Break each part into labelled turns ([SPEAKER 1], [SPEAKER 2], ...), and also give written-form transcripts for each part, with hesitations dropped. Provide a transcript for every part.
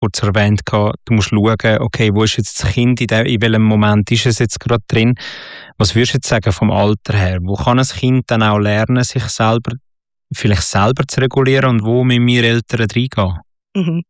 [SPEAKER 1] kurz erwähnt, du musst schauen, okay, wo ist jetzt das Kind, in welchem Moment ist es jetzt gerade drin. Was würdest du jetzt sagen vom Alter her? Wo kann ein Kind dann auch lernen, sich vielleicht selber zu regulieren und wo müssen wir Eltern reingehen?
[SPEAKER 2] Mhm.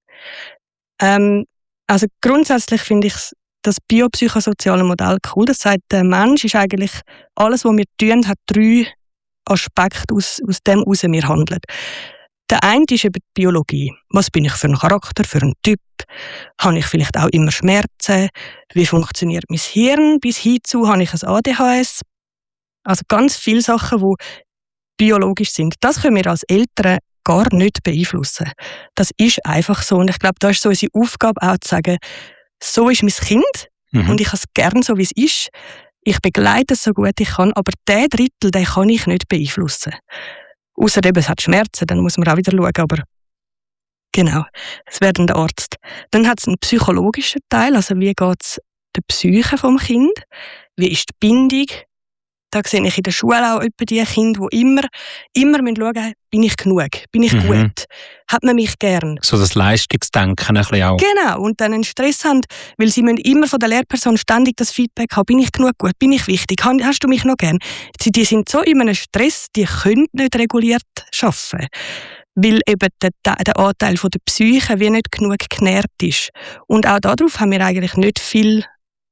[SPEAKER 2] Also grundsätzlich finde ich das biopsychosoziale Modell cool. Das sagt, der Mensch ist eigentlich, alles, was wir tun, hat 3 Aspekte, aus dem heraus wir handeln. Der eine ist eben die Biologie. Was bin ich für ein Charakter, für ein Typ? Habe ich vielleicht auch immer Schmerzen? Wie funktioniert mein Hirn? Bis hinzu habe ich ein ADHS. Also ganz viele Sachen, die biologisch sind. Das können wir als Eltern gar nicht beeinflussen. Das ist einfach so. Und ich glaube, da ist so unsere Aufgabe auch zu sagen, so ist mein Kind und ich habe es gerne so, wie es ist. Ich begleite es so gut ich kann, aber den Drittel, den kann ich nicht beeinflussen. Ausser eben, es hat Schmerzen, dann muss man auch wieder schauen, aber genau, es wäre dann der Arzt. Dann hat es einen psychologischen Teil, also wie geht es der Psyche vom Kind, wie ist die Bindung. Da sehe ich in der Schule auch etwa die Kinder, die immer schauen müssen, bin ich genug, bin ich gut, hat man mich gern.
[SPEAKER 1] So das Leistungsdenken ein bisschen auch.
[SPEAKER 2] Genau, und dann einen Stress haben, weil sie müssen immer von der Lehrperson ständig das Feedback haben, bin ich genug gut, bin ich wichtig, hast du mich noch gern? Die sind so in einem Stress, die können nicht reguliert arbeiten, weil eben der Anteil von der Psyche wie nicht genug genährt ist. Und auch darauf haben wir eigentlich nicht viel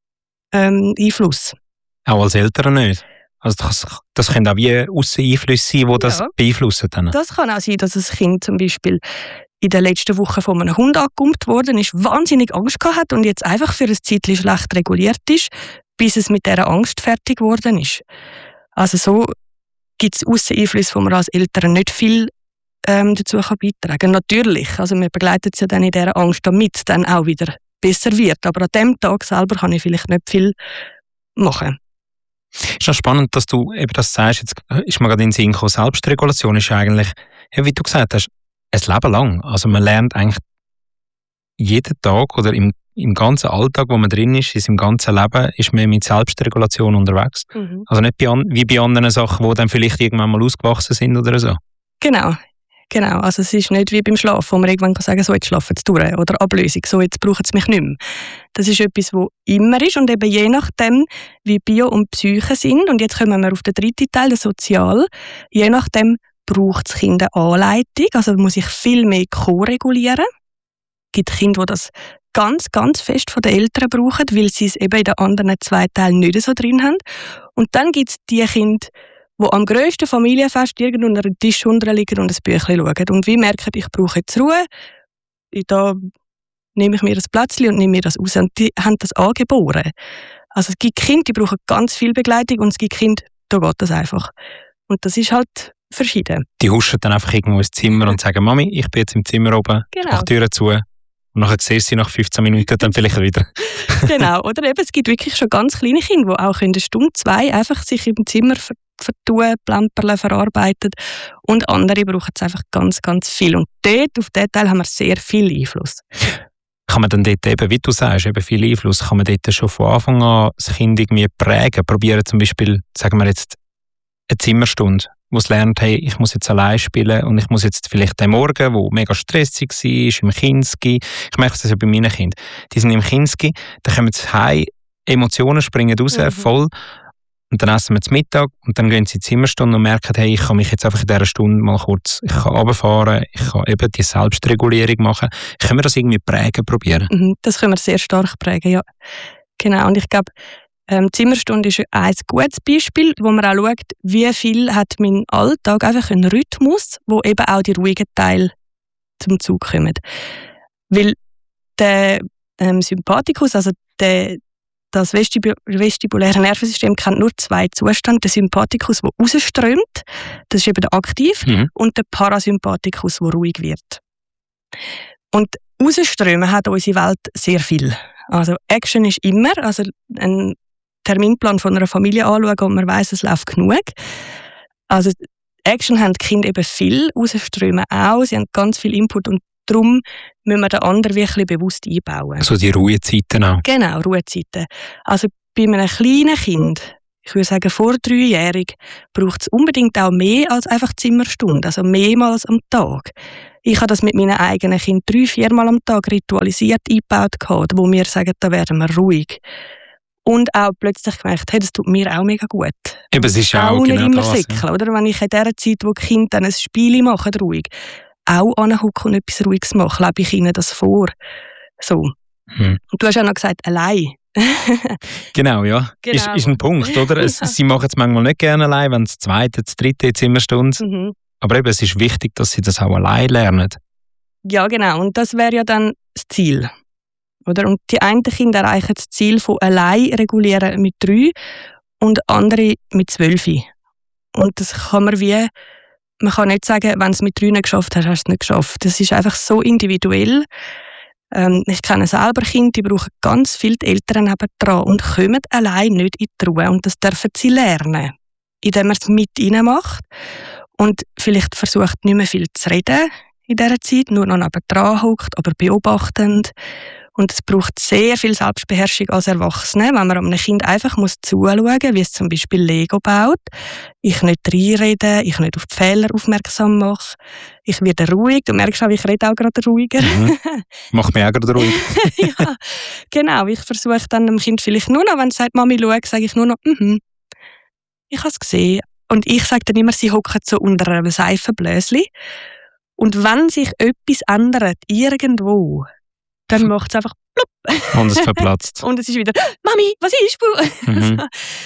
[SPEAKER 2] Einfluss.
[SPEAKER 1] Auch als Eltern nicht? Also das können auch wie Ausseneinflüsse sein, die das beeinflussen. Dann.
[SPEAKER 2] Das kann auch sein, dass ein Kind zum Beispiel in der letzten Woche von einem Hund angegumpt worden ist, wahnsinnig Angst gehabt hat und jetzt einfach für ein Zeitchen schlecht reguliert ist, bis es mit dieser Angst fertig geworden ist. Also so gibt es Ausseneinflüsse, wo man als Eltern nicht viel dazu beitragen kann. Natürlich, also wir begleiten es ja dann in dieser Angst, damit es dann auch wieder besser wird. Aber an dem Tag selber kann ich vielleicht nicht viel machen.
[SPEAKER 1] Es ist noch spannend, dass du eben das sagst. Jetzt ist mir gerade in den Sinn gekommen, Selbstregulation ist eigentlich, wie du gesagt hast, ein Leben lang. Also man lernt eigentlich jeden Tag oder im ganzen Alltag, wo man drin ist, in seinem ganzen Leben, ist man mit Selbstregulation unterwegs. Also nicht wie bei anderen Sachen, die dann vielleicht irgendwann mal ausgewachsen sind oder so.
[SPEAKER 2] Genau. Also es ist nicht wie beim Schlafen, wo man irgendwann kann sagen, so jetzt schlafen sie durch oder Ablösung, so jetzt brauchen sie mich nicht mehr. Das ist etwas, was immer ist und eben je nachdem, wie Bio und Psyche sind, und jetzt kommen wir auf den dritten Teil, den Sozial, je nachdem braucht das Kind eine Anleitung, also muss ich viel mehr ko-regulieren. Es gibt Kinder, die das ganz, ganz fest von den Eltern brauchen, weil sie es eben in den anderen 2 Teilen nicht so drin haben. Und dann gibt es die Kinder, die am grössten Familienfest irgendwo unter einem Tisch liegen und ein Büchlein schauen. Und wie merken, ich brauche jetzt Ruhe, da nehme ich mir das Plätzchen und nehme mir das raus. Und die haben das angeboren. Also es gibt Kinder, die brauchen ganz viel Begleitung und es gibt Kinder, da geht das einfach. Und das ist halt verschieden.
[SPEAKER 1] Die huschen dann einfach irgendwo ins Zimmer und sagen, Mami, ich bin jetzt im Zimmer oben, ich mache die Türen zu. Und nachher siehst du sie nach 15 Minuten dann vielleicht wieder.
[SPEAKER 2] Genau, oder eben, es gibt wirklich schon ganz kleine Kinder, die auch 1 Stunde, 2 einfach sich im Zimmer vertun, plemperle, verarbeitet. Und andere brauchen es einfach ganz, ganz viel. Und dort, auf diesen Teil haben wir sehr viel Einfluss.
[SPEAKER 1] Kann man dann dort eben, wie du sagst, eben viel Einfluss, kann man dort schon von Anfang an das Kind irgendwie prägen? Probieren zum Beispiel, sagen wir jetzt, eine Zimmerstunde, wo es lernt, hey, ich muss jetzt allein spielen und ich muss jetzt vielleicht den Morgen, wo mega stressig war, im Kinski, ich merke das ja bei meinen Kindern, die sind im Kinski, dann kommen sie heim, Emotionen springen raus, voll, und dann essen wir zu Mittag und dann gehen sie in die Zimmerstunde und merken, hey, ich kann mich jetzt einfach in dieser Stunde mal kurz, ich kann runterfahren, ich kann eben die Selbstregulierung machen. Können wir das irgendwie prägen, probieren?
[SPEAKER 2] Das können wir sehr stark prägen, ja. Genau, und ich glaube, die Zimmerstunde ist ein gutes Beispiel, wo man auch schaut, wie viel hat mein Alltag einfach einen Rhythmus, wo eben auch die ruhigen Teile zum Zug kommen. Weil der Sympathikus, also das vestibuläre Nervensystem kennt nur 2 Zustände. Der Sympathikus, der rausströmt, das ist eben der aktiv, und der Parasympathikus, der ruhig wird. Und rausströmen hat unsere Welt sehr viel. Also Action ist immer, also ein Terminplan von einer Familie anschauen und man weiss, es läuft genug. Also Action haben die Kinder eben viel, rausströmen auch, sie haben ganz viel Input und darum müssen wir den anderen wirklich bewusst einbauen.
[SPEAKER 1] Also die Ruhezeiten auch?
[SPEAKER 2] Genau, Ruhezeiten. Also bei einem kleinen Kind, ich würde sagen vor 3-jährig, braucht es unbedingt auch mehr als einfach Zimmerstunde, also mehrmals am Tag. Ich habe das mit meinen eigenen Kindern 3-4 Mal am Tag ritualisiert eingebaut, wo wir sagen, da werden wir ruhig. Und auch plötzlich gemerkt, hey, das tut mir auch mega gut.
[SPEAKER 1] Eben, es ist auch
[SPEAKER 2] nicht
[SPEAKER 1] genau
[SPEAKER 2] immer
[SPEAKER 1] das,
[SPEAKER 2] säckeln, oder? Wenn ich in der Zeit, wo die Kinder dann ein Spiel machen, ruhig, auch anhocken und etwas Ruhiges machen, lebe ich ihnen das vor. So. Und du hast auch noch gesagt, allein.
[SPEAKER 1] Genau, ja.
[SPEAKER 2] Genau.
[SPEAKER 1] Ist ein Punkt, oder? Sie machen es manchmal nicht gerne allein, wenn es zweite, dritte Zimmerstunde.
[SPEAKER 2] Mhm.
[SPEAKER 1] Aber eben, es ist wichtig, dass sie das auch allein lernen.
[SPEAKER 2] Ja, genau. Und das wäre ja dann das Ziel. Oder? Und die einen Kinder erreichen das Ziel von allein regulieren mit 3 und andere mit 12. Und das kann man kann nicht sagen, wenn du es mit 3 nicht geschafft hast, hast du es nicht geschafft. Das ist einfach so individuell. Ich kenne selber Kinder, die brauchen ganz viel die Eltern nebendran und kommen allein nicht in die Ruhe. Und das dürfen sie lernen, indem man es mit ihnen macht und vielleicht versucht, nicht mehr viel zu reden in dieser Zeit, nur noch nebendran hockt, aber beobachtend. Und es braucht sehr viel Selbstbeherrschung als Erwachsene, wenn man einem Kind einfach zuschauen muss, wie es zum Beispiel Lego baut. Ich nicht reinreden, ich nicht auf die Fehler aufmerksam mache. Ich werde ruhig. Du merkst auch, ich rede auch gerade ruhiger.
[SPEAKER 1] Macht mich auch gerade ruhig.
[SPEAKER 2] Ja, genau. Ich versuche dann dem Kind vielleicht nur noch, wenn es sagt, Mami, schau, sage ich nur noch, ich habe es gesehen. Und ich sage dann immer, sie hocken so unter einem Seifenbläschen. Und wenn sich etwas ändert, irgendwo, dann macht es einfach plupp.
[SPEAKER 1] Und es verplatzt.
[SPEAKER 2] Und es ist wieder, Mami, was ist?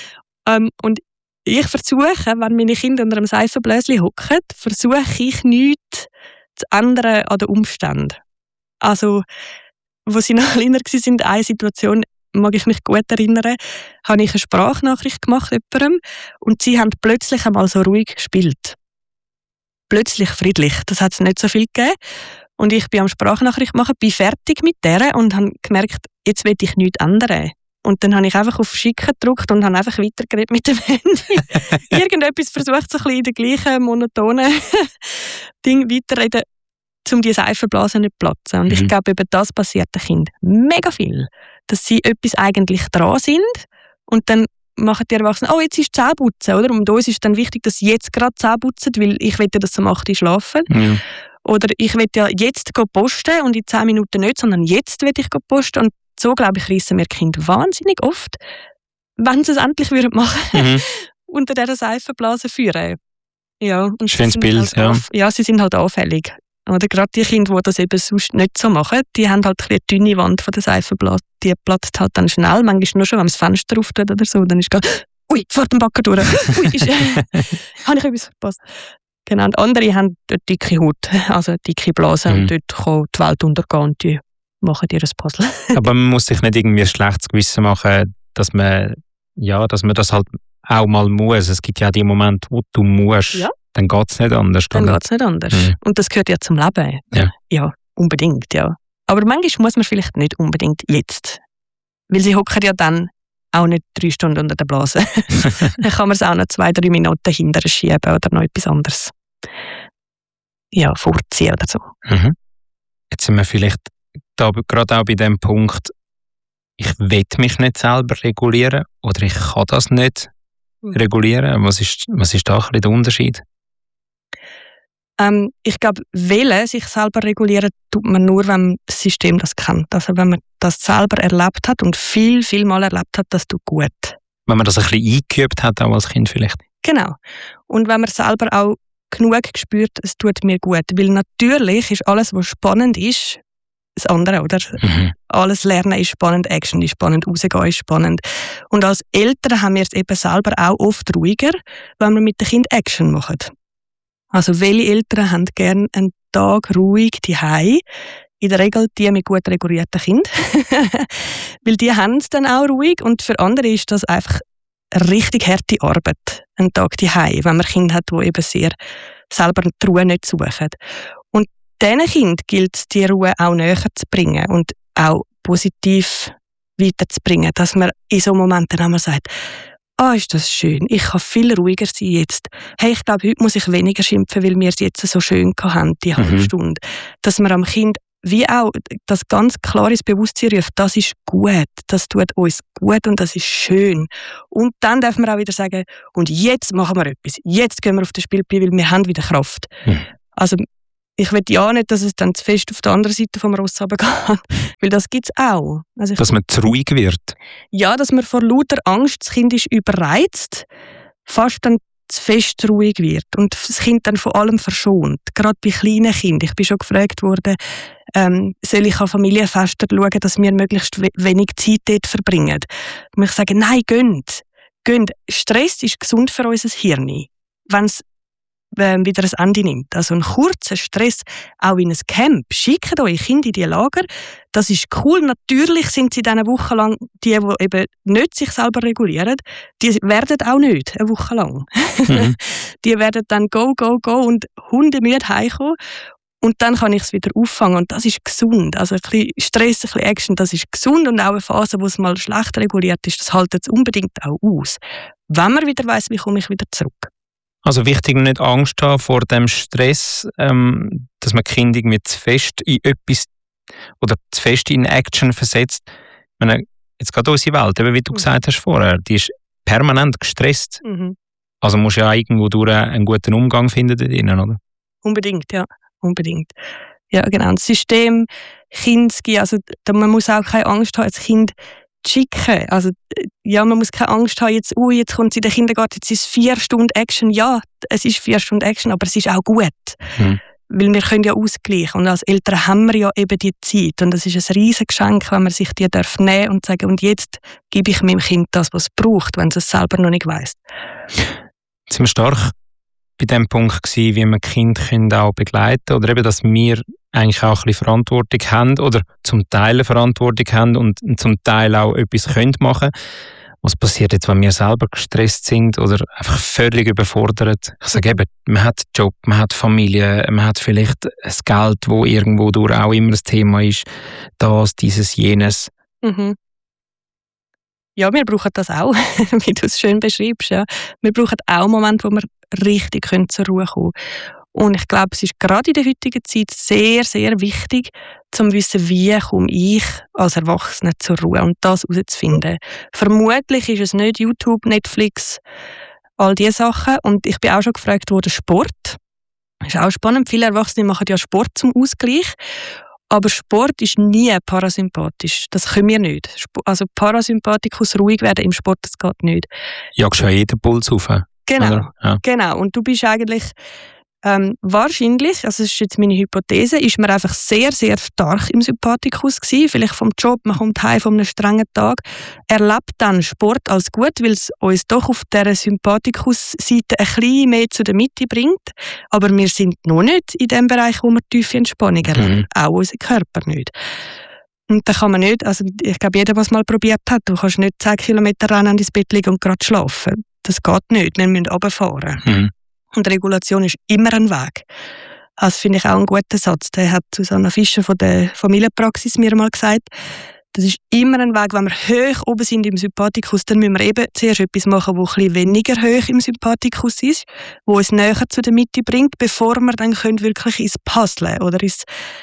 [SPEAKER 2] Und ich versuche, wenn meine Kinder unter einem Seifenbläschen hocken, versuche ich nichts zu ändern an den Umständen. Also, wo sie noch kleiner waren, eine Situation, mag ich mich gut erinnern, habe ich eine Sprachnachricht gemacht jemandem und sie haben plötzlich einmal so ruhig gespielt. Plötzlich friedlich. Das hat es nicht so viel gegeben. Und ich bin am Sprachnachricht machen, bin fertig mit der und habe gemerkt, jetzt will ich nichts ändern. Und dann habe ich einfach auf Schicken gedrückt und habe einfach weitergeredet mit dem Handy. Irgendetwas versucht, so ein bisschen in der gleichen monotonen Ding weiterreden, um die Seifenblasen nicht zu platzen. Und ich glaube, eben das passiert den Kindern mega viel. Dass sie etwas eigentlich dran sind und dann machen die Erwachsenen, oh, jetzt ist Zähneputzen, oder? Und uns ist dann wichtig, dass sie jetzt gerade Zähne putzen, weil ich will ja, dass sie um 8 Uhr schlafen. Ja. Oder ich will ja jetzt posten und in 10 Minuten nicht, sondern jetzt will ich posten. Und so, glaube ich, reissen wir Kinder wahnsinnig oft, wenn sie es endlich machen würden, unter dieser Seifenblase führen. Ja, und
[SPEAKER 1] schönes Bild, halt
[SPEAKER 2] ja, sie sind halt anfällig. Oder gerade die Kinder, die das eben sonst nicht so machen, die haben halt eine dünne Wand von der Seifenblase. Die platzt halt dann schnell, manchmal nur schon, wenn man das Fenster auftut oder so, dann ist es ui, fährt den Backen durch. Ui, habe ich etwas verpasst. Genau, und andere haben eine dicke Haut, also eine dicke Blase und dort kann die Welt untergehen und die machen ihr ein Puzzle. Aber
[SPEAKER 1] man muss sich nicht irgendwie ein schlechtes Gewissen machen, dass man das halt auch mal muss. Es gibt ja die Momente, wo du musst, dann geht es nicht anders.
[SPEAKER 2] Dann geht es nicht anders. Und das gehört ja zum Leben. Ja, unbedingt, ja. Aber manchmal muss man vielleicht nicht unbedingt jetzt. Weil sie hocken ja dann auch nicht 3 Stunden unter der Blase. Dann kann man es auch noch 2-3 Minuten hinterher schieben oder noch etwas anderes. Ja, vorziehen oder so.
[SPEAKER 1] Jetzt sind wir vielleicht da gerade auch bei dem Punkt, ich will mich nicht selber regulieren oder ich kann das nicht regulieren. Was ist da ein bisschen der Unterschied?
[SPEAKER 2] Ich glaube, sich selber regulieren tut man nur, wenn man das System das kennt. Also wenn man das selber erlebt hat und viel Mal erlebt hat, das tut gut.
[SPEAKER 1] Wenn man das ein bisschen eingeübt hat, auch als Kind vielleicht.
[SPEAKER 2] Genau. Und wenn man selber auch genug spürt, es tut mir gut. Weil natürlich ist alles, was spannend ist, das andere, oder? Alles Lernen ist spannend, Action ist spannend, rausgehen ist spannend. Und als Eltern haben wir es eben selber auch oft ruhiger, wenn wir mit dem Kind Action machen. Also welche Eltern haben gerne einen Tag ruhig daheim? In der Regel die mit gut regulierten Kindern. Weil die haben es dann auch ruhig und für andere ist das einfach eine richtig harte Arbeit, einen Tag daheim, wenn man Kinder hat, die eben sehr selber die Ruhe nicht suchen. Und diesen Kindern gilt es, die Ruhe auch näher zu bringen und auch positiv weiterzubringen, dass man in so Momenten einmal sagt, ist das schön, ich kann viel ruhiger sein jetzt. Hey, ich glaube, heute muss ich weniger schimpfen, weil wir es jetzt so schön haben, die halbe Stunde. Dass man am Kind wie auch das ganz klar ins Bewusstsein ruft, das ist gut, das tut uns gut und das ist schön. Und dann darf man auch wieder sagen, und jetzt machen wir etwas, jetzt gehen wir auf den Spielplatz, weil wir haben wieder Kraft. Also ich will ja nicht, dass es dann zu fest auf der anderen Seite vom Ross runtergeht, weil das gibt es auch. Also
[SPEAKER 1] dass man zu ruhig wird?
[SPEAKER 2] Ja, dass man vor lauter Angst, das Kind ist überreizt, fast dann zu fest ruhig wird und das Kind dann von allem verschont. Gerade bei kleinen Kindern. Ich bin schon gefragt worden, soll ich an Familienfesten schauen, dass wir möglichst wenig Zeit dort verbringen. Und ich sage, nein, geht. Stress ist gesund für unser Hirn, wenn es wieder ein Ende nimmt. Also ein kurzer Stress, auch in ein Camp. Schickt eure Kinder in die Lager. Das ist cool. Natürlich sind sie dann eine Woche lang, die eben nicht sich selber regulieren, die werden auch nicht eine Woche lang. Mhm. Die werden dann go und hundemüde heimkommen. Und dann kann ich es wieder auffangen. Und das ist gesund. Also ein bisschen Stress, ein bisschen Action, das ist gesund. Und auch eine Phase, wo es mal schlecht reguliert ist, das haltet es unbedingt auch aus. Wenn man wieder weiss, wie komme ich wieder zurück.
[SPEAKER 1] Also wichtig, nicht Angst haben vor dem Stress, dass man die Kinder irgendwie zu fest in etwas oder zu fest in Action versetzt. Ich meine, jetzt gerade unsere Welt, eben wie du gesagt hast vorher, die ist permanent gestresst. Mhm. Also musst du ja irgendwo durch einen guten Umgang finden da drinnen, oder?
[SPEAKER 2] Unbedingt, ja. Unbedingt. Ja, genau. Das System Kinski, also man muss auch keine Angst haben, als Kind schicken. Also, ja, man muss keine Angst haben, jetzt kommt sie in den Kindergarten, jetzt ist es 4 Stunden Action. Ja, es ist 4 Stunden Action, aber es ist auch gut. Mhm. Weil wir können ja ausgleichen. Und als Eltern haben wir ja eben die Zeit. Und das ist ein riesiges Geschenk, wenn man sich die nehmen und sagen, und jetzt gebe ich meinem Kind das, was es braucht, wenn es es selber noch nicht weiss.
[SPEAKER 1] Jetzt sind wir stark bei dem Punkt gewesen, wie wir Kinder auch begleiten können. Oder eben, dass wir eigentlich auch ein bisschen Verantwortung haben oder zum Teil eine Verantwortung haben und zum Teil auch etwas machen können. Was passiert jetzt, wenn wir selber gestresst sind oder einfach völlig überfordert? Ich sage eben, man hat Job, man hat Familie, man hat vielleicht das Geld, wo irgendwo durch auch immer das Thema ist. Das, dieses, jenes.
[SPEAKER 2] Mhm. Ja, wir brauchen das auch, wie du es schön beschreibst. Ja. Wir brauchen auch Momente, wo wir richtig zur Ruhe kommen können. Und ich glaube, es ist gerade in der heutigen Zeit sehr, sehr wichtig, zu wissen, wie komme ich als Erwachsene zur Ruhe und das herauszufinden. Vermutlich ist es nicht YouTube, Netflix, all diese Sachen. Und ich bin auch schon gefragt worden, Sport. Das ist auch spannend. Viele Erwachsene machen ja Sport zum Ausgleich. Aber Sport ist nie parasympathisch. Das können wir nicht. Also Parasympathikus ruhig werden im Sport, das geht nicht.
[SPEAKER 1] Jagst du ja jeden Puls auf.
[SPEAKER 2] Genau, ja. Genau. Und du bist eigentlich wahrscheinlich, also das ist jetzt meine Hypothese, ist man einfach sehr, sehr stark im Sympathikus gewesen. Vielleicht vom Job, man kommt heim von einem strengen Tag, erlebt dann Sport als gut, weil es uns doch auf dieser Sympathikus-Seite ein bisschen mehr zu der Mitte bringt. Aber wir sind noch nicht in dem Bereich, wo wir tiefe Entspannung erleben. Auch unser Körper nicht. Und da kann man nicht, also ich glaube, jeder, der es mal probiert hat, du kannst nicht 10 Kilometer rennen und ins Bett liegen und gerade schlafen. Das geht nicht, wir müssen runterfahren. Mhm. Und Regulation ist immer ein Weg. Das finde ich auch einen guten Satz. Der hat Susanna Fischer von der Familienpraxis mir mal gesagt. Das ist immer ein Weg, wenn wir hoch oben sind im Sympathikus, dann müssen wir eben zuerst etwas machen, das ein bisschen weniger hoch im Sympathikus ist, wo uns näher zu der Mitte bringt, bevor wir dann wirklich ins Puzzlen oder ins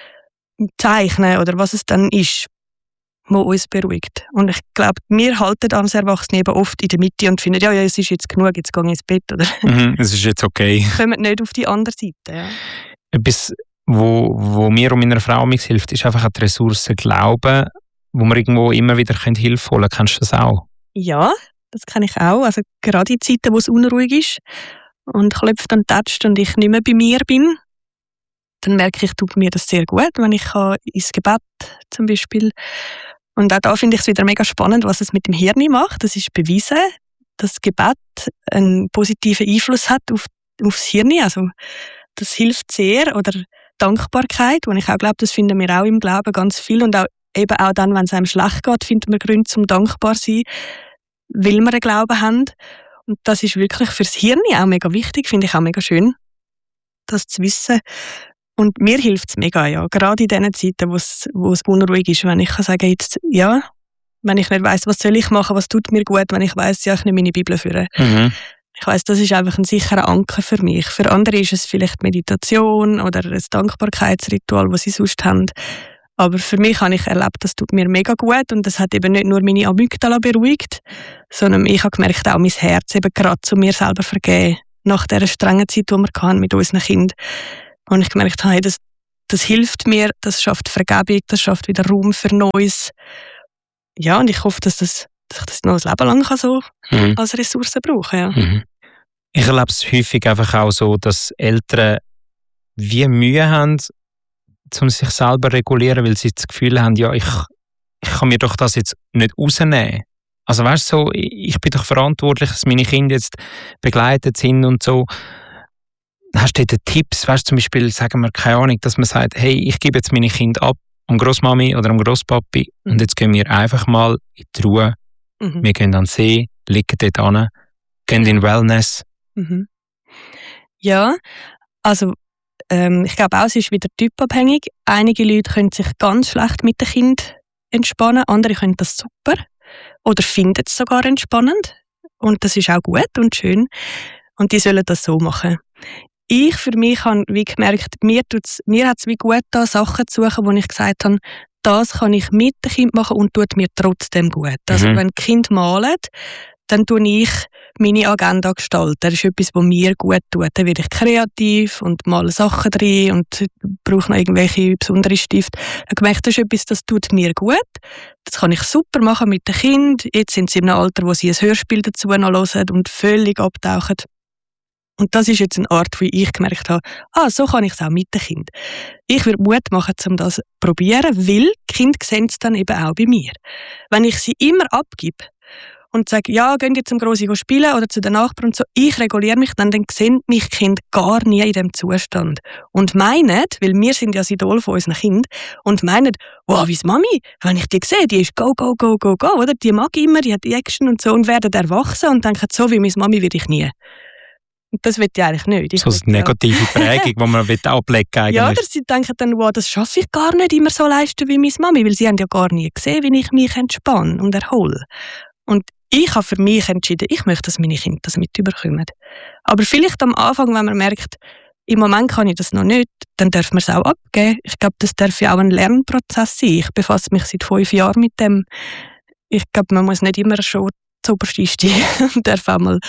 [SPEAKER 2] Zeichnen oder was es dann ist, was uns beruhigt. Und ich glaube, wir halten als Erwachsene eben oft in der Mitte und finden, ja, es ist jetzt genug, jetzt gehe ich ins Bett. Oder?
[SPEAKER 1] Es ist jetzt okay.
[SPEAKER 2] Kommen nicht auf die andere Seite. Ja.
[SPEAKER 1] Etwas, wo mir und meiner Frau mir hilft, ist einfach an die Ressourcen Glauben, wo wir irgendwo immer wieder Hilfe holen können. Kennst du das auch?
[SPEAKER 2] Ja, das kann ich auch. Also gerade in Zeiten, wo es unruhig ist und klopft und tätscht und ich nicht mehr bei mir bin, dann merke ich, tut mir das sehr gut, wenn ich ins Gebet zum Beispiel. Und auch da finde ich es wieder mega spannend, was es mit dem Hirn macht. Das ist bewiesen, dass Gebet einen positiven Einfluss hat aufs Hirn. Also das hilft sehr. Oder Dankbarkeit, wo ich auch glaube, das finden wir auch im Glauben ganz viel. Und auch, eben auch dann, wenn es einem schlecht geht, finden wir Gründe zum dankbar zu sein, weil wir einen Glauben haben. Und das ist wirklich fürs Hirn auch mega wichtig, finde ich auch mega schön, das zu wissen. Und mir hilft es mega, ja. Gerade in diesen Zeiten, wo es unruhig ist, wenn ich kann sagen, jetzt, ja, wenn ich nicht weiss, was soll ich machen, was tut mir gut, wenn ich weiss, ja, ich nehme meine Bibel führen. Mhm. Ich weiss, das ist einfach ein sicherer Anker für mich. Für andere ist es vielleicht Meditation oder ein Dankbarkeitsritual, das sie sonst haben. Aber für mich habe ich erlebt, das tut mir mega gut und das hat eben nicht nur meine Amygdala beruhigt, sondern ich habe gemerkt, auch mein Herz eben gerade zu mir selber vergeben, nach dieser strengen Zeit, die wir hatten mit unseren Kindern. Und ich gemerkt habe, hey, das hilft mir, das schafft Vergebung, das schafft wieder Raum für Neues. Ja, und ich hoffe, dass ich das noch ein Leben lang so als Ressource brauchen kann. Ja.
[SPEAKER 1] Mhm. Ich erlebe es häufig einfach auch so, dass Eltern wie Mühe haben, um sich selber zu regulieren, weil sie das Gefühl haben, ja, ich kann mir doch das jetzt nicht rausnehmen. Also weißt du, so, ich bin doch verantwortlich, dass meine Kinder jetzt begleitet sind und so. Hast du dort Tipps, weißt du, zum Beispiel, sagen wir, keine Ahnung, dass man sagt, hey, ich gebe jetzt meine Kinder ab an Großmami oder an Großpapi und jetzt gehen wir einfach mal in die Ruhe. Wir gehen an den See, liegen dort an, gehen in Wellness.
[SPEAKER 2] Ja, also ich glaube auch, es ist wieder typabhängig. Einige Leute können sich ganz schlecht mit dem Kind entspannen, andere können das super oder finden es sogar entspannend. Und das ist auch gut und schön. Und die sollen das so machen. Ich für mich habe wie gemerkt, mir hat es wie gut da Sachen zu suchen, wo ich gesagt habe, das kann ich mit dem Kind machen und tut mir trotzdem gut. Also wenn die Kinder malen, dann tue ich meine Agenda gestalten. Das ist etwas, was mir gut tut. Dann werde ich kreativ und male Sachen drin und brauche noch irgendwelche besonderen Stifte. Ich merke, das ist etwas, das tut mir gut. Das kann ich super machen mit den Kindern. Jetzt sind sie in einem Alter, wo sie ein Hörspiel dazu noch hören und völlig abtauchen. Und das ist jetzt eine Art, wie ich gemerkt habe, so kann ich es auch mit den Kindern. Ich würde Mut machen, um das zu probieren, weil die Kinder sehen es dann eben auch bei mir. Wenn ich sie immer abgebe und sage, ja, gehen jetzt zum Grossi spielen oder zu den Nachbarn und so, ich reguliere mich, dann sehen mich die Kinder gar nie in diesem Zustand. Und meinen, weil wir sind ja das Idol von unseren Kindern, und meinen, wow, wie ist Mami? Wenn ich die sehe, die ist go, go, go, go, go, oder? Die mag immer, die hat die Action und so und werden erwachsen und denken, so wie meine Mami werde ich nie. Und das will ich eigentlich nicht.
[SPEAKER 1] So eine negative Prägung, die man ablegen will.
[SPEAKER 2] Ja, oder sie denken dann, wow, das schaffe ich gar nicht immer so leisten wie meine Mami, weil sie haben ja gar nie gesehen, wie ich mich entspanne und erhole. Und ich habe für mich entschieden, ich möchte, dass meine Kinder das mitbekommen. Aber vielleicht am Anfang, wenn man merkt, im Moment kann ich das noch nicht, dann darf man es auch abgeben. Ich glaube, das darf ja auch ein Lernprozess sein. Ich befasse mich seit 5 Jahren mit dem. Ich glaube, man muss nicht immer schon zuoberst einsteigen. Man darf auch mal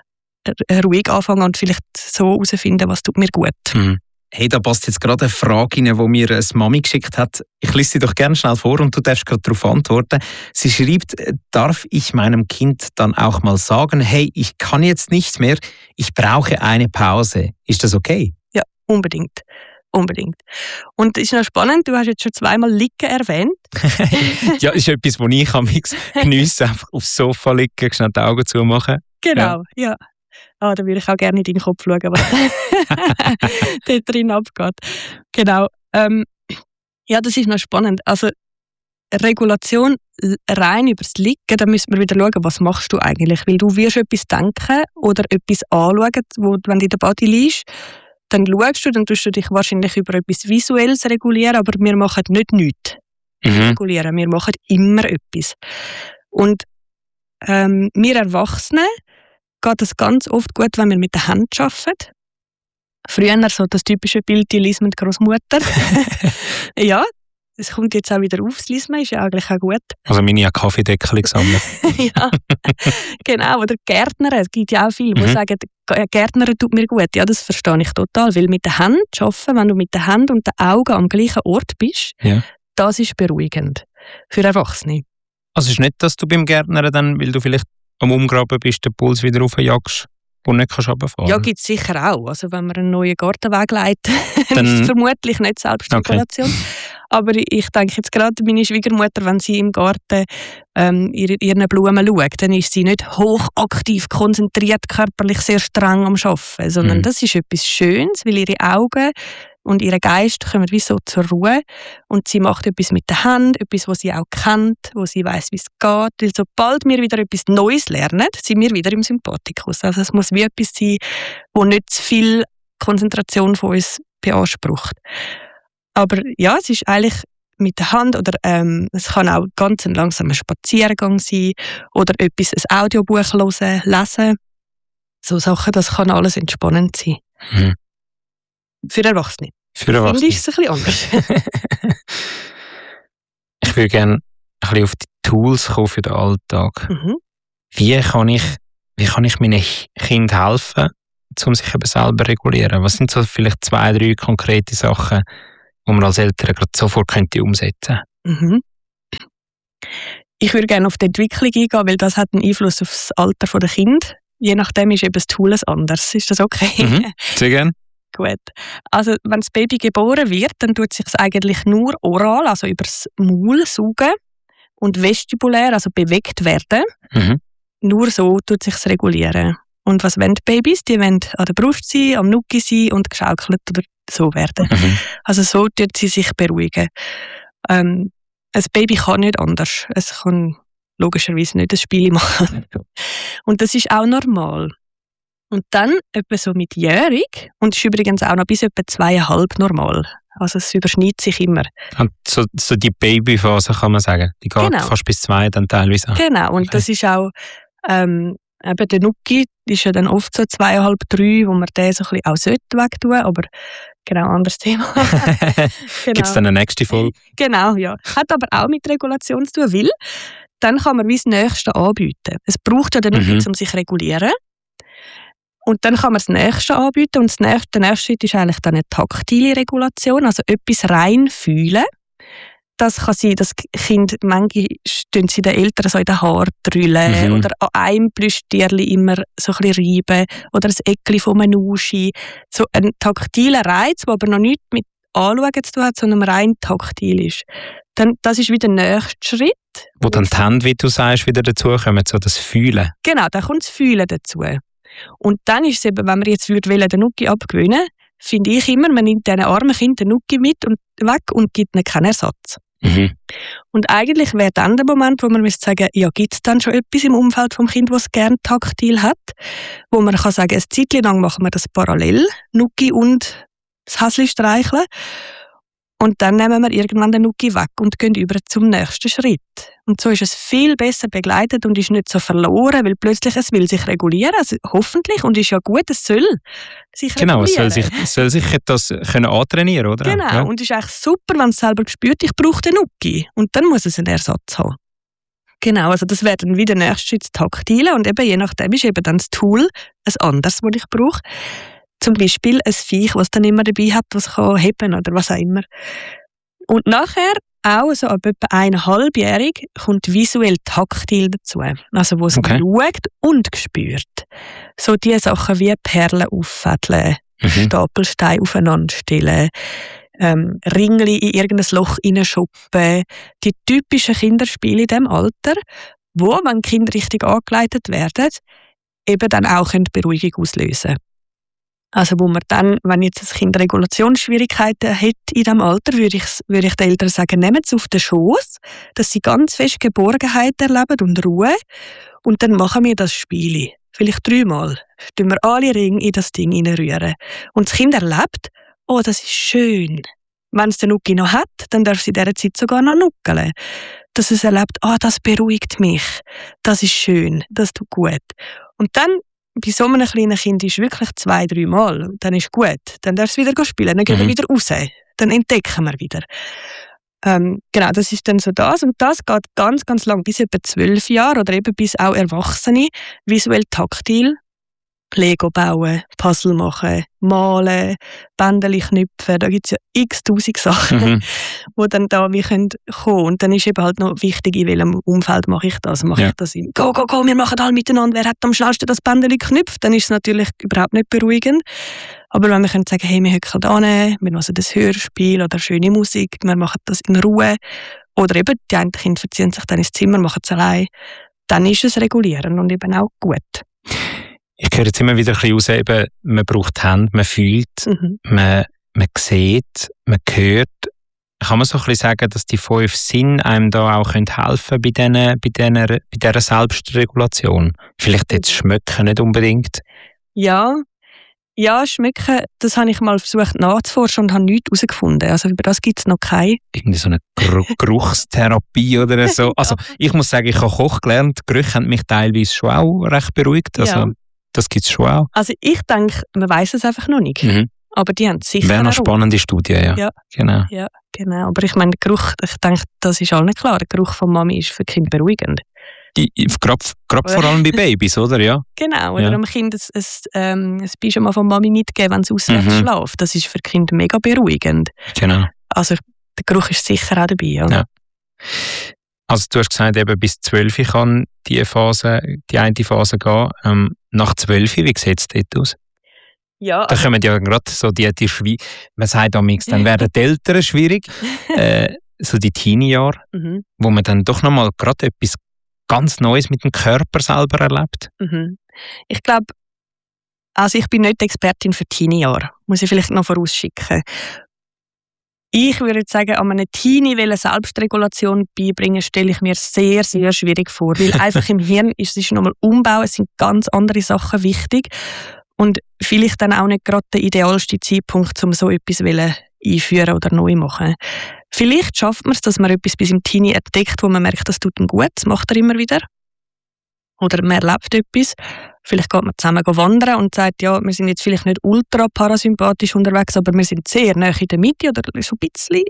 [SPEAKER 2] ruhig anfangen und vielleicht so herausfinden, was tut mir gut.
[SPEAKER 1] Hey, da passt jetzt gerade eine Frage rein, die mir eine Mami geschickt hat. Ich lese sie doch gerne schnell vor und du darfst gerade darauf antworten. Sie schreibt, darf ich meinem Kind dann auch mal sagen, hey, ich kann jetzt nichts mehr, ich brauche eine Pause. Ist das okay?
[SPEAKER 2] Ja, unbedingt. Unbedingt. Und es ist noch spannend, du hast jetzt schon 2-mal Liegen erwähnt.
[SPEAKER 1] Ja, ist etwas, wo ich am geniesse, einfach aufs Sofa liegen, schnell die Augen zumachen.
[SPEAKER 2] Genau, ja. Da würde ich auch gerne in deinen Kopf schauen, was dort drin abgeht. Genau. Ja, das ist noch spannend. Also Regulation rein übers Liegen, da müssen wir wieder schauen, was machst du eigentlich? Weil du wirst etwas denken oder etwas anschauen, wenn du in der Body liegst, dann schaust du, dann tust du dich wahrscheinlich über etwas Visuelles regulieren, aber wir machen nicht nichts regulieren, wir machen immer etwas. Und wir Erwachsenen geht es ganz oft gut, wenn wir mit der Hand arbeiten. Früher so das typische Bild, die liest mit Großmutter. Ja, es kommt jetzt auch wieder auf, das Lismen ist ja eigentlich auch gut.
[SPEAKER 1] Also meine hat Kaffeedeckel gesammelt.
[SPEAKER 2] Ja, genau. Oder Gärtner, es gibt ja auch viele, die sagen, Gärtner tut mir gut. Ja, das verstehe ich total, weil mit der Hand arbeiten, wenn du mit der Hand und den Augen am gleichen Ort bist, das ist beruhigend für Erwachsene.
[SPEAKER 1] Also es ist nicht, dass du beim Gärtner dann, weil du vielleicht am Umgraben bist, den Puls wieder raufjagst und nicht runterfahren?
[SPEAKER 2] Ja, gibt es sicher auch. Also wenn man einen neuen Gartenweg leitet, dann ist es vermutlich nicht Selbstregulation. Okay. Aber ich denke jetzt gerade, meine Schwiegermutter, wenn sie im Garten ihren Blumen schaut, dann ist sie nicht hochaktiv, konzentriert, körperlich sehr streng am Arbeiten, sondern das ist etwas Schönes, weil ihre Augen und ihr Geist kommen wie so zur Ruhe und sie macht etwas mit der Hand, etwas, was sie auch kennt, wo sie weiss, wie es geht. Weil sobald wir wieder etwas Neues lernen, sind wir wieder im Sympathikus. Also es muss wie etwas sein, wo nicht zu viel Konzentration von uns beansprucht. Aber ja, es ist eigentlich mit der Hand oder es kann auch ganz ein langsamer Spaziergang sein oder etwas, ein Audiobuch hören, lesen. So Sachen, das kann alles entspannend sein. Für Erwachsene.
[SPEAKER 1] Für Erwachsene.
[SPEAKER 2] Finde ich es ein bisschen anders.
[SPEAKER 1] Ich würde gerne ein bisschen auf die Tools kommen für den Alltag. Wie kann ich meinen Kindern helfen, um sich eben selber zu regulieren? Was sind so vielleicht 2, 3 konkrete Sachen, die man als Eltern gerade sofort könnte umsetzen?
[SPEAKER 2] Ich würde gerne auf die Entwicklung eingehen, weil das hat einen Einfluss auf das Alter der Kinder. Je nachdem ist eben das Tool anders. Ist das okay?
[SPEAKER 1] Sehr gerne.
[SPEAKER 2] Gut. Also wenn das Baby geboren wird, dann tut es sich eigentlich nur oral, also über das Maul saugen und vestibulär, also bewegt werden. Nur so tut es sich regulieren. Und was wollen die Babys? Die wollen an der Brust sein, am Nucki sein und geschaukelt oder so werden. Also so tut sie sich beruhigen. Ein Baby kann nicht anders. Es kann logischerweise nicht ein Spiel machen. Und das ist auch normal. Und dann etwa so mit jährig, und ist übrigens auch noch bis etwa 2,5 normal. Also es überschneidet sich immer.
[SPEAKER 1] Und so die Babyphase kann man sagen, die geht fast bis 2, dann teilweise auch.
[SPEAKER 2] Genau, und das ist auch eben der Nucki ist ja dann oft so 2,5, 3, wo man den so ein bisschen auch wegtun sollte, aber genau, anderes Thema.
[SPEAKER 1] Genau. Gibt es dann eine nächste Folge?
[SPEAKER 2] Genau, ja. Hat aber auch mit Regulation zu tun, weil dann kann man wie das Nächste anbieten. Es braucht ja den Nucki, um sich zu regulieren. Und dann kann man das Nächste anbieten und der nächste Schritt ist eigentlich dann eine taktile Regulation, also etwas rein fühlen. Das kann sein, dass Kinder manchmal stehen sie den Eltern so in den Haaren drüllen oder an einem Plüschtierchen immer so ein bisschen reiben oder ein Eckchen von einem Nuschi. So ein taktiler Reiz, der aber noch nichts mit Anschauen zu tun hat, sondern rein taktil ist. Dann, das ist wieder der nächste Schritt.
[SPEAKER 1] Wo dann die Hände, wie du sagst, wieder dazukommen, so das Fühlen.
[SPEAKER 2] Genau, da kommt das Fühlen dazu. Und dann ist es eben, wenn man jetzt den Nucki abgewöhnen würde, finde ich immer, man nimmt diesen armen Kind den Nucki mit und weg und gibt ihnen keinen Ersatz. Und eigentlich wäre dann der Moment, wo man sagen ja, gibt es dann schon etwas im Umfeld vom Kind, das es gerne taktil hat, wo man kann sagen, eine Zeit lang machen wir das parallel, Nucki und das Häschen streicheln. Und dann nehmen wir irgendwann den Nucki weg und gehen über zum nächsten Schritt. Und so ist es viel besser begleitet und ist nicht so verloren, weil plötzlich es will sich regulieren, also hoffentlich, und ist ja gut, es soll sich regulieren.
[SPEAKER 1] Genau, es soll sich das können antrainieren, oder?
[SPEAKER 2] Genau, ja. Und es ist eigentlich super, wenn es selber spürt, ich brauche den Nucki. Und dann muss es einen Ersatz haben. Genau, also das wäre dann wieder der nächste Schritt, das Taktile. Und eben je nachdem ist eben dann das Tool ein anderes, das ich brauche. Zum Beispiel ein Viech, das dann immer dabei hat, das kann heben oder was auch immer. Und nachher, auch so ab etwa 1,5-jährig, kommt visuell taktil dazu. Also wo es schaut und spürt. So die Sachen wie Perlen auffädeln, Stapelsteine aufeinander stellen, Ringli in irgendein Loch hineinschuppen. Die typischen Kinderspiele in diesem Alter, wo, wenn die Kinder richtig angeleitet werden, eben dann auch Beruhigung auslösen können. Also wo man dann, wenn jetzt das Kind Regulationsschwierigkeiten hat in diesem Alter, würde ich den Eltern sagen, nehmt es auf den Schoß, dass sie ganz fest Geborgenheit erleben und Ruhe. Und dann machen wir das Spiel. Vielleicht 3-mal. Tun wir alle Ringe in das Ding hineinrühren. Und das Kind erlebt, oh, das ist schön. Wenn es den Nucki noch hat, dann darf sie in dieser Zeit sogar noch nuckeln. Dass es erlebt, das beruhigt mich. Das ist schön. Das tut gut. Und dann bei so einem kleinen Kind ist wirklich 2-3 Mal. Dann ist gut. Dann darf es wieder spielen. Dann gehen wir wieder raus. Dann entdecken wir wieder. Genau, das ist dann so das. Und das geht ganz, ganz lang, bis etwa 12 Jahre oder eben bis auch Erwachsene, visuell taktil. Lego bauen, Puzzle machen, malen, Bändeli knüpfen, da gibt es ja x-tausend Sachen, die dann da wie kommen können. Und dann ist eben halt noch wichtig, in welchem Umfeld mache ich das? Mache ich das im Go, wir machen alle miteinander, wer hat am schnellsten das Bändeli geknüpft? Dann ist es natürlich überhaupt nicht beruhigend. Aber wenn wir können sagen, hey, wir hocken da hin, wir machen das Hörspiel oder schöne Musik, wir machen das in Ruhe, oder eben die einen Kinder verziehen sich dann ins Zimmer, machen es allein, dann ist es regulierend und eben auch gut.
[SPEAKER 1] Ich höre jetzt immer wieder ein bisschen raus, eben, man braucht Hände, man fühlt, man sieht, man hört. Kann man so ein bisschen sagen, dass die 5 Sinne einem da auch helfen können bei dieser Selbstregulation? Vielleicht jetzt schmecken nicht unbedingt?
[SPEAKER 2] Ja, schmecken, das habe ich mal versucht nachzuforschen und habe nichts herausgefunden. Also über das gibt es noch keine.
[SPEAKER 1] Irgendwie so eine Geruchstherapie oder so. Also ich muss sagen, ich habe Koch gelernt, Gerüche haben mich teilweise schon auch recht beruhigt. Also das gibt es schon auch. Also
[SPEAKER 2] ich denke, man weiss es einfach noch nicht. Aber die haben es sicher.
[SPEAKER 1] Wäre eine spannende Studie, ja. Genau.
[SPEAKER 2] Ja, genau. Aber ich meine, der Geruch, ich denke, das ist allen klar. Der Geruch von Mami ist für Kinder beruhigend.
[SPEAKER 1] Gerade vor allem bei Babys, oder? Ja.
[SPEAKER 2] Genau, oder einem Kind ein Pyjama von Mami nicht geben, wenn es auswärts schläft. Das ist für Kinder mega beruhigend.
[SPEAKER 1] Genau.
[SPEAKER 2] Also der Geruch ist sicher auch dabei. Ja.
[SPEAKER 1] Also du hast gesagt, eben bis 12 kann die eine Phase gehen. Nach 12, wie sieht es dort aus?
[SPEAKER 2] Ja,
[SPEAKER 1] da kommen ja gerade so die man sagt damals, dann werden die Eltern schwierig, so die Teenie-Jahre, wo man dann doch nochmal gerade etwas ganz Neues mit dem Körper selber erlebt.
[SPEAKER 2] Ich glaube, also ich bin nicht Expertin für Teenie-Jahre, muss ich vielleicht noch vorausschicken. Ich würde sagen, an einem Teenie Selbstregulation beibringen, stelle ich mir sehr, sehr schwierig vor, weil einfach im Hirn ist es nochmal Umbau, es sind ganz andere Sachen wichtig und vielleicht dann auch nicht gerade der idealste Zeitpunkt, um so etwas einführen oder neu machen. Vielleicht schafft man es, dass man etwas bis im Teenie entdeckt, wo man merkt, das tut ihm gut, das macht er immer wieder. Oder man erlebt etwas. Vielleicht geht man zusammen wandern und sagt, ja, wir sind jetzt vielleicht nicht ultra parasympathisch unterwegs, aber wir sind sehr nahe in der Mitte oder so ein bisschen.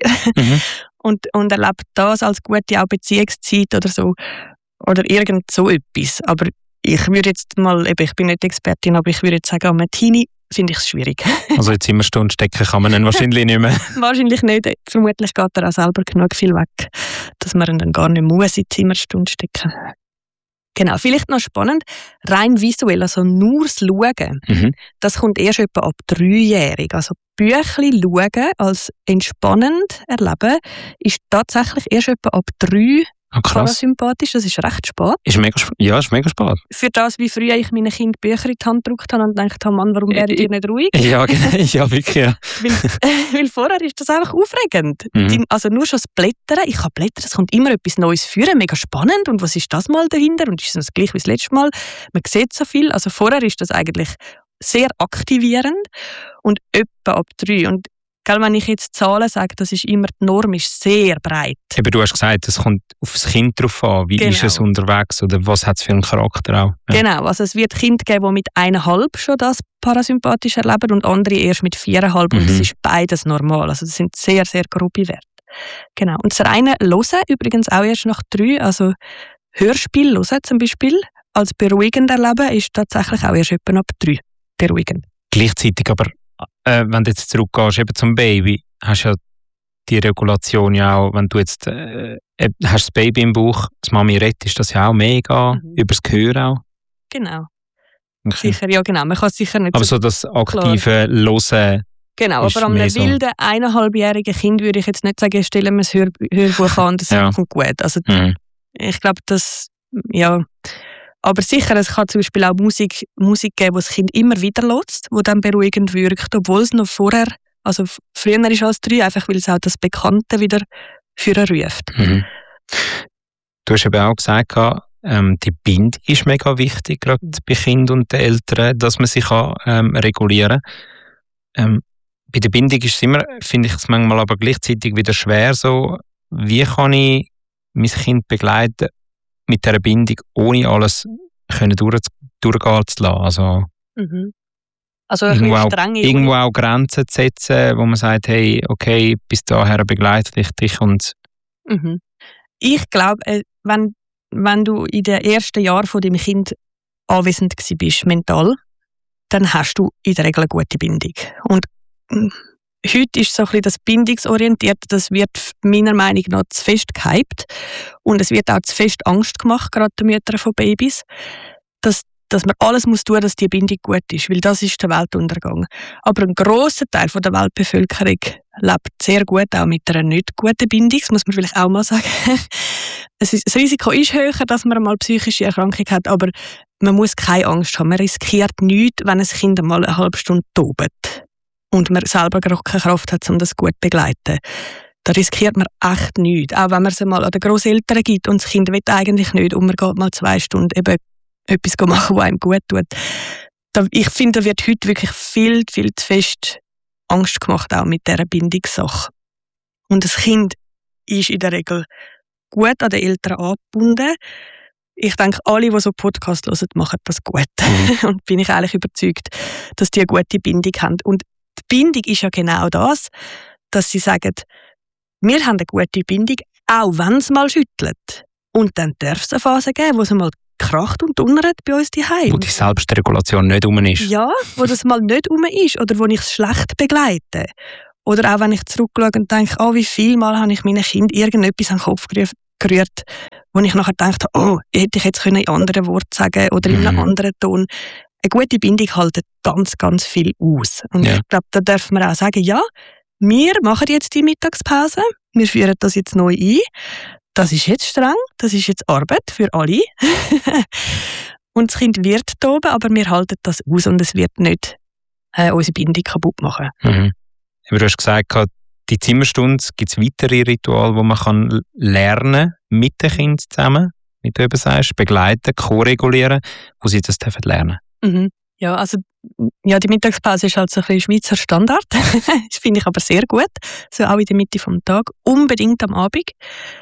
[SPEAKER 2] Und erlebt das als gute auch Beziehungszeit oder so. Oder irgend so etwas. Aber ich würde jetzt mal, ich bin nicht Expertin, aber ich würde jetzt sagen, am Teenie finde ich es schwierig.
[SPEAKER 1] Also in Zimmerstunde stecken kann man ihn wahrscheinlich nicht mehr.
[SPEAKER 2] Wahrscheinlich nicht. Vermutlich geht er auch selber genug viel weg, dass man ihn dann gar nicht muss in die Zimmerstunde stecken. Genau, vielleicht noch spannend, rein visuell, also nur das Schauen, das kommt erst etwa ab 3-jährig. Also Büchli schauen als entspannend erleben ist tatsächlich erst etwa ab 3 parasympathisch. Das ist recht spät.
[SPEAKER 1] Ist mega spät.
[SPEAKER 2] Für das, wie früher ich meinen Kind Bücher in die Hand gedrückt habe und gedacht habe, Mann, warum werdet ihr nicht ruhig?
[SPEAKER 1] Ja, wirklich. Ja.
[SPEAKER 2] Weil vorher ist das einfach aufregend. Also nur schon das Blättern, ich kann blättern, es kommt immer etwas Neues führen, mega spannend. Und was ist das mal dahinter? Und ist es das gleich wie das letzte Mal? Man sieht so viel. Also vorher ist das eigentlich sehr aktivierend und etwa ab 3. Und wenn ich jetzt Zahlen sage, das ist immer, die Norm ist sehr breit.
[SPEAKER 1] Aber du hast gesagt, es kommt auf das Kind drauf an. Wie ist es unterwegs oder was hat es für einen Charakter auch? Ja.
[SPEAKER 2] Genau, also es wird Kinder geben, die mit 1,5 schon das parasympathisch erleben und andere erst mit 4,5 und das ist beides normal. Also das sind sehr, sehr grobe Werte. Genau. Und das reine Hören übrigens auch erst nach 3, also Hörspiel hören zum Beispiel als beruhigend erleben ist tatsächlich auch erst etwa ab 3 beruhigend.
[SPEAKER 1] Gleichzeitig aber wenn du jetzt zurückgehst eben zum Baby, hast du ja die Regulation ja auch, wenn du jetzt hast das Baby im Bauch, das Mami redet, ist das ja auch mega, übers Gehör auch.
[SPEAKER 2] Genau. Okay. Sicher, ja genau, man kann es sicher nicht
[SPEAKER 1] aber so das aktive Hören.
[SPEAKER 2] Genau, aber an einem wilden, 1,5-jährigen Kind würde ich jetzt nicht sagen, stellen wir das Hörbuch an und das kommt gut. Also ich glaube, das, ja... Aber sicher, es kann zum Beispiel auch Musik geben, die das Kind immer wieder hört, die dann beruhigend wirkt, obwohl es noch vorher, also früher ist als 3, einfach weil es auch das Bekannte wieder ruft.
[SPEAKER 1] Du hast eben auch gesagt, die Bindung ist mega wichtig, gerade bei Kindern und den Eltern, dass man sich regulieren kann. Bei der Bindung ist es immer, finde ich es manchmal aber gleichzeitig wieder schwer, so, wie kann ich mein Kind begleiten, mit dieser Bindung, ohne alles durchgehen zu lassen. Also irgendwo auch Grenzen zu setzen, wo man sagt, hey, okay, bis dahin begleite ich dich. Und
[SPEAKER 2] Ich glaube, wenn du in den ersten Jahren von deinem Kind anwesend bist, mental, dann hast du in der Regel eine gute Bindung. Und heute ist so ein bisschen das Bindungsorientierte, das wird meiner Meinung nach zu fest gehypt. Und es wird auch zu fest Angst gemacht, gerade den Müttern von Babys, dass man alles muss tun, dass die Bindung gut ist, weil das ist der Weltuntergang. Aber ein grosser Teil der Weltbevölkerung lebt sehr gut, auch mit einer nicht guten Bindung, das muss man vielleicht auch mal sagen. Das Risiko ist höher, dass man mal psychische Erkrankung hat, aber man muss keine Angst haben. Man riskiert nichts, wenn ein Kind mal eine halbe Stunde tobt. Und man selber keine Kraft hat, um das gut zu begleiten. Da riskiert man echt nichts. Auch wenn man es mal an den Grosseltern gibt und das Kind will eigentlich nicht und man geht mal 2 Stunden eben etwas machen, was einem gut tut. Ich finde, da wird heute wirklich viel, viel zu fest Angst gemacht, auch mit dieser Bindungssache. Und das Kind ist in der Regel gut an den Eltern angebunden. Ich denke, alle, die so Podcasts hören, machen das gut. Und bin ich eigentlich überzeugt, dass die eine gute Bindung haben. Und die Bindung ist ja genau das, dass sie sagen, wir haben eine gute Bindung, auch wenn es mal schüttelt. Und dann darf es eine Phase geben, wo es mal kracht und donnert bei uns daheim.
[SPEAKER 1] Wo die Selbstregulation nicht rum ist.
[SPEAKER 2] Ja, wo das mal nicht rum ist oder wo ich es schlecht begleite. Oder auch wenn ich zurückschaue und denke, wie viel Mal habe ich meinen Kindern irgendetwas an den Kopf gerührt, wo ich nachher gedacht habe, hätte ich jetzt in anderen Worten sagen oder in einem anderen Ton. Eine gute Bindung hält ganz, ganz viel aus. Und ich glaube, da darf man auch sagen, ja, wir machen jetzt die Mittagspause, wir führen das jetzt neu ein. Das ist jetzt streng, das ist jetzt Arbeit für alle. Und das Kind wird toben, aber wir halten das aus und es wird nicht unsere Bindung kaputt machen.
[SPEAKER 1] Mhm. Du hast gesagt, die Zimmerstunde, gibt es weitere Rituale, die man kann lernen mit den Kindern zusammen, wie du eben sagst, begleiten, ko-regulieren, wo sie das lernen dürfen?
[SPEAKER 2] Mhm. Ja, also die Mittagspause ist halt so ein bisschen Schweizer Standard. Das finde ich aber sehr gut. So auch in der Mitte des Tages. Unbedingt am Abend.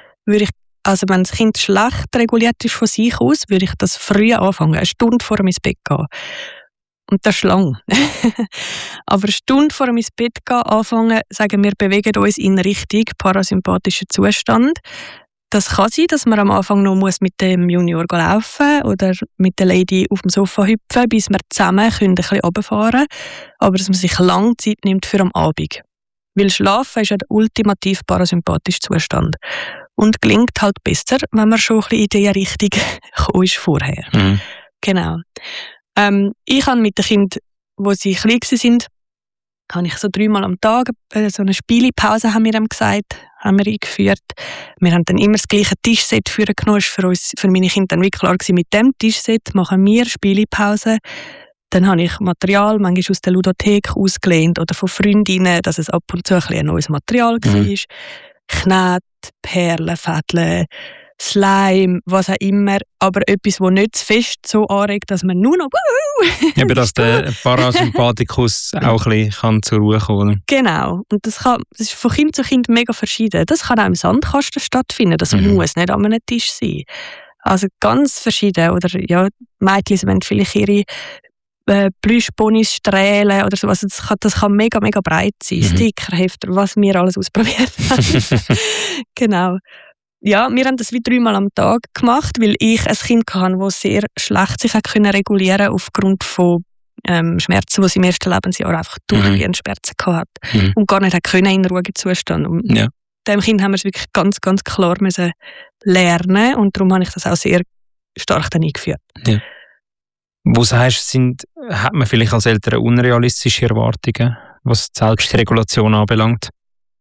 [SPEAKER 2] Wenn das Kind schlecht reguliert ist von sich aus, würde ich das früh anfangen, 1 Stunde vor dem ins Bett gehen. Und das ist lang. Aber 1 Stunde vor dem ins Bett gehen anfangen, sagen wir bewegen uns in Richtung parasympathischer Zustand. Das kann sein, dass man am Anfang noch mit dem Junior laufen oder mit der Lady auf dem Sofa hüpfen, bis wir zusammen ein bisschen runterfahren können. Aber dass man sich lange Zeit nimmt für am Abend. Weil Schlafen ist ja der ultimativ parasympathische Zustand. Und gelingt halt besser, wenn man schon ein bisschen in diese Richtung gekommen ist vorher. Mhm. Genau. Ich habe mit den Kindern, als sie klein waren, habe ich so 3-mal am Tag so eine Spielepause, haben wir ihm gesagt, haben wir eingeführt. Wir haben dann immer das gleiche Tischset genommen. Für meine Kinder dann wirklich klar gewesen, mit dem Tischset machen wir Spielepause. Dann habe ich Material, manchmal aus der Ludothek ausgelehnt oder von Freundinnen, dass es ab und zu ein neues Material war. Knete, Perlen, Fädel, Slime, was auch immer, aber etwas, das nicht zu fest so anregt, dass man nur noch
[SPEAKER 1] eben, dass der Parasympathikus auch ein bisschen zur Ruhe kommen kann.
[SPEAKER 2] Genau. Und das ist von Kind zu Kind mega verschieden. Das kann auch im Sandkasten stattfinden. Das muss nicht an einem Tisch sein. Also ganz verschieden. Oder ja, Mädchen wollen vielleicht ihre Plüschbonis strählen oder so. Also das kann mega, mega breit sein. Stickerhefter, was wir alles ausprobiert haben. Genau. Ja, wir haben das wie 3-mal am Tag gemacht, weil ich ein Kind hatte, das sehr schlecht sich regulieren konnte aufgrund von Schmerzen, die sie im ersten Lebensjahr einfach durchgehend Schmerzen hatte. Und gar nicht können in ruhigen Zustand. Und dem Kind haben wir es wirklich ganz, ganz klar müssen lernen und darum habe ich das auch sehr stark dann eingeführt. Ja.
[SPEAKER 1] Wo sagst du, hat man vielleicht als Eltern unrealistische Erwartungen, was die Selbstregulation anbelangt?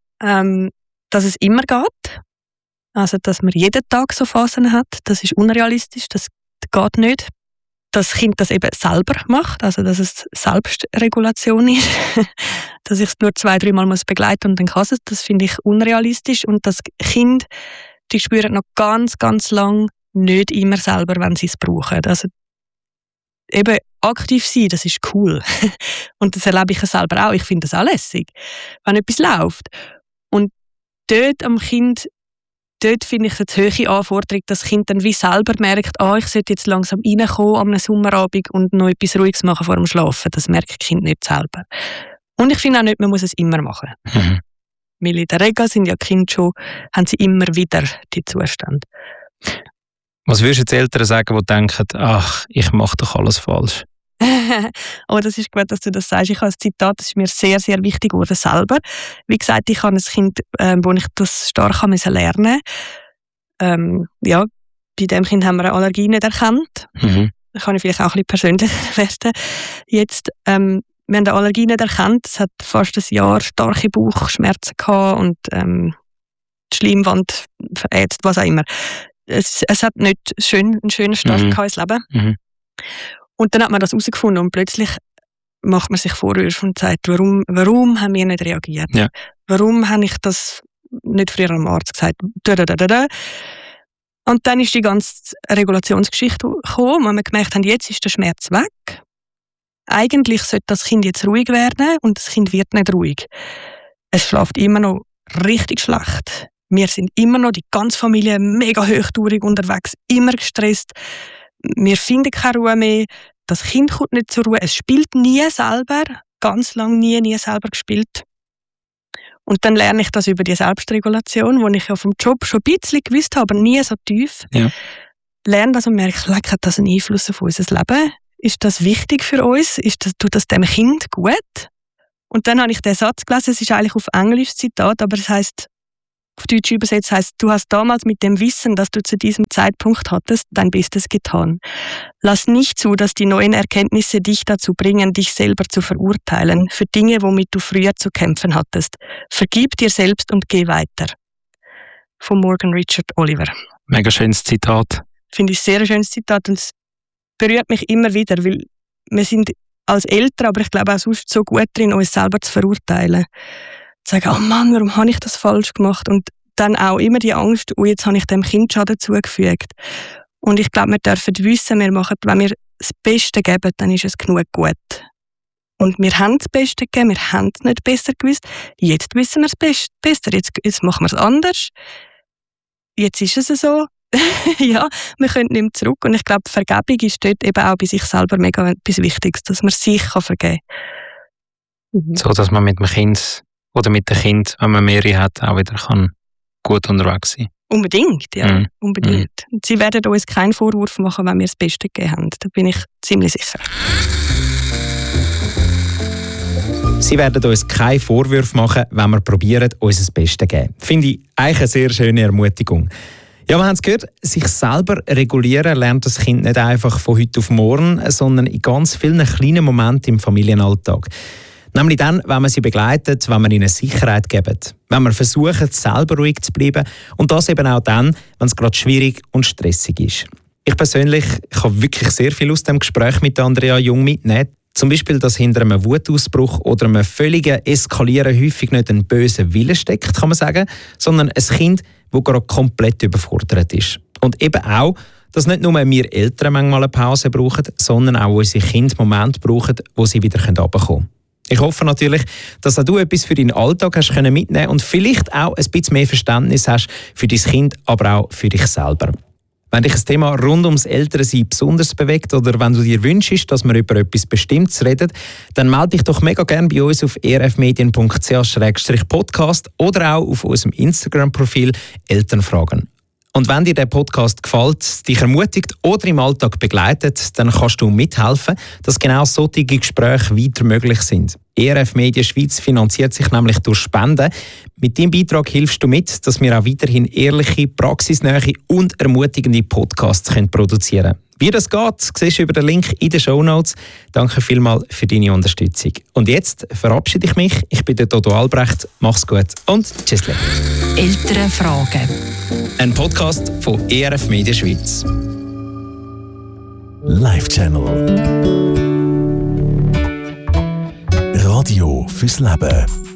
[SPEAKER 2] Dass es immer geht. Also, dass man jeden Tag so Phasen hat, das ist unrealistisch, das geht nicht. Dass das Kind das eben selber macht, also dass es Selbstregulation ist. Dass ich es nur 2-3 Mal begleiten muss und dann kann es, das finde ich unrealistisch. Und das Kind, die spüren noch ganz, ganz lang nicht immer selber, wenn sie es brauchen. Also eben aktiv sein, das ist cool. Und das erlebe ich selber auch. Ich finde das auch lässig, wenn etwas läuft. Und dort am Kind, dort finde ich die hohe Anforderung, dass das Kind dann wie selber merkt, ich sollte jetzt langsam reinkommen an einem Sommerabend und noch etwas Ruhiges machen vor dem Schlafen. Das merkt das Kind nicht selber. Und ich finde auch nicht, man muss es immer machen. Weil in der Regel sind ja Kinder schon, haben sie immer wieder die Zustände.
[SPEAKER 1] Was würdest du jetzt Eltern sagen, die denken, ich mache doch alles falsch?
[SPEAKER 2] Das ist gut, dass du das sagst. Ich habe ein Zitat, das ist mir sehr, sehr wichtig geworden selber. Wie gesagt, ich habe ein Kind, wo ich das stark lernen musste. Bei dem Kind haben wir eine Allergie nicht erkannt. Da kann ich vielleicht auch ein bisschen persönlich werden. Jetzt, wir haben eine Allergie nicht erkannt. Es hat fast ein Jahr starke Bauchschmerzen gehabt und die Schleimwand verätzt, was auch immer. Es hat nicht einen schönen Start gehabt ins Leben. Und dann hat man das herausgefunden und plötzlich macht man sich Vorwürfe und sagt, warum haben wir nicht reagiert? Ja. Warum habe ich das nicht früher am Arzt gesagt? Und dann ist die ganze Regulationsgeschichte gekommen, wo wir gemerkt haben, jetzt ist der Schmerz weg. Eigentlich sollte das Kind jetzt ruhig werden und das Kind wird nicht ruhig. Es schläft immer noch richtig schlecht. Wir sind immer noch, die ganze Familie, mega hochtourig unterwegs, immer gestresst. Wir finden keine Ruhe mehr. Das Kind kommt nicht zur Ruhe. Es spielt nie selber, ganz lange nie selber gespielt. Und dann lerne ich das über die Selbstregulation, die ich ja vom Job schon ein bisschen gewusst habe, aber nie so tief.
[SPEAKER 1] Ja.
[SPEAKER 2] Lerne das und merke, hat das einen Einfluss auf unser Leben? Ist das wichtig für uns? Tut das dem Kind gut? Und dann habe ich den Satz gelesen, es ist eigentlich auf Englisch Zitat, aber es heisst, auf Deutsch übersetzt heisst, du hast damals mit dem Wissen, das du zu diesem Zeitpunkt hattest, dein Bestes getan. Lass nicht zu, dass die neuen Erkenntnisse dich dazu bringen, dich selber zu verurteilen für Dinge, womit du früher zu kämpfen hattest. Vergib dir selbst und geh weiter. Von Morgan Richard Oliver.
[SPEAKER 1] Mega schönes Zitat.
[SPEAKER 2] Finde ich ein sehr schönes Zitat und es berührt mich immer wieder, weil wir sind als Eltern, aber ich glaube auch sonst so gut drin, uns selber zu verurteilen. Zu sagen, oh Mann, warum habe ich das falsch gemacht? Und dann auch immer die Angst, oh, jetzt habe ich dem Kind Schaden zugefügt. Und ich glaube, wir dürfen wissen, wenn wir das Beste geben, dann ist es genug gut. Und wir haben das Beste gegeben, wir haben es nicht besser gewusst. Jetzt wissen wir es besser, jetzt machen wir es anders. Jetzt ist es so. Ja, wir können nicht mehr zurück. Und ich glaube, Vergebung ist dort eben auch bei sich selber mega etwas Wichtiges, dass man sich vergeben kann.
[SPEAKER 1] So, dass man mit dem Kind oder mit dem Kind, wenn man mehrere hat, auch wieder kann gut unterwegs sein.
[SPEAKER 2] Unbedingt, ja. Unbedingt. Und sie werden uns keinen Vorwurf machen, wenn wir das Beste gegeben haben. Da bin ich ziemlich sicher.
[SPEAKER 3] Sie werden uns keine Vorwürfe machen, wenn wir probieren, uns das Beste zu geben. Finde ich eigentlich eine sehr schöne Ermutigung. Ja, wir haben es gehört, sich selber regulieren lernt das Kind nicht einfach von heute auf morgen, sondern in ganz vielen kleinen Momenten im Familienalltag. Nämlich dann, wenn man sie begleitet, wenn man ihnen Sicherheit gibt, wenn man versucht, selber ruhig zu bleiben und das eben auch dann, wenn es gerade schwierig und stressig ist. Ich persönlich habe wirklich sehr viel aus dem Gespräch mit Andrea Jung mitnehmen. Zum Beispiel, dass hinter einem Wutausbruch oder einem völligen Eskalieren häufig nicht ein böser Wille steckt, kann man sagen, sondern ein Kind, das gerade komplett überfordert ist. Und eben auch, dass nicht nur wir Eltern manchmal eine Pause brauchen, sondern auch unsere Kinder Momente brauchen, wo sie wieder runterkommen können. Ich hoffe natürlich, dass auch du etwas für deinen Alltag hast mitnehmen und vielleicht auch ein bisschen mehr Verständnis hast für dein Kind, aber auch für dich selber. Wenn dich ein Thema rund ums Elternsein besonders bewegt oder wenn du dir wünschst, dass wir über etwas Bestimmtes reden, dann melde dich doch mega gerne bei uns auf erfmedien.ch/podcast oder auch auf unserem Instagram-Profil Elternfragen. Und wenn dir der Podcast gefällt, dich ermutigt oder im Alltag begleitet, dann kannst du mithelfen, dass genau solche Gespräche weiter möglich sind. ERF Media Schweiz finanziert sich nämlich durch Spenden. Mit deinem Beitrag hilfst du mit, dass wir auch weiterhin ehrliche, praxisnähe und ermutigende Podcasts produzieren können. Wie das geht, siehst du über den Link in den Shownotes. Danke vielmals für deine Unterstützung. Und jetzt verabschiede ich mich. Ich bin der Dodo Albrecht. Mach's gut und tschüss.
[SPEAKER 4] Elternfragen.
[SPEAKER 3] Ein Podcast von ERF Media Schweiz.
[SPEAKER 5] Live Channel. Radio fürs Leben.